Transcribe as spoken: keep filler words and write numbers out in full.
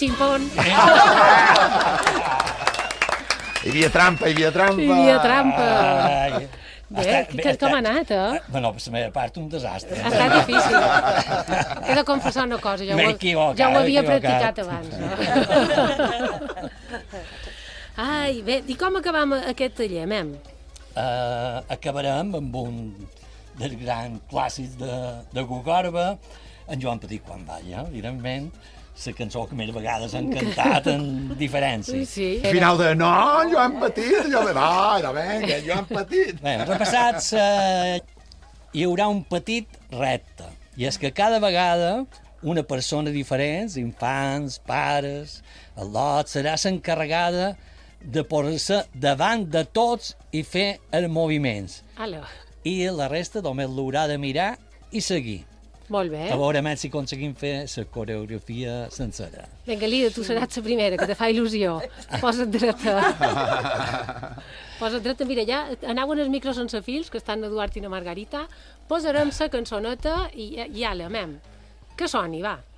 ximpon. Hi havia trampa, hi havia trampa. Hi havia trampa. Ai. Bé, Està- que, bé, que, com ha està- anat, eh? Bueno, per la meva part, un desastre. Ha estat difícil. He de confessar una cosa, ja ho, M'he equivocat, ja ho havia m'he equivocat. practicat abans. No? Ai, bé, i com acabam aquest taller, mem? Uh, acabarem amb un dels grans clàssics de, de Gogorba, en Joan Petit quan balla, evidentment, la cançó que més vegades han cantat en diferències. Sí. Final de, no, Joan Petit, jo de, no, no, venga, Joan Petit. Bé, repassats, eh, hi haurà un petit repte, i és que cada vegada una persona diferent, infants, pares, el lot, serà l'encarregada de posar-se davant de tots i fer els moviments. Ala, I la resta només l'haurà de mirar i seguir. molt bé. A veure més si aconseguim fer la coreografia sencera. Vinga, Lida, tu seràs la primera, que te fa il·lusió. Posa't dreta. Posa't dreta. Mira, ja anaven els micros sense fils, que estan Eduard i na Margarita. Posarem la cançoneta i, i ala, mem. Que soni, va.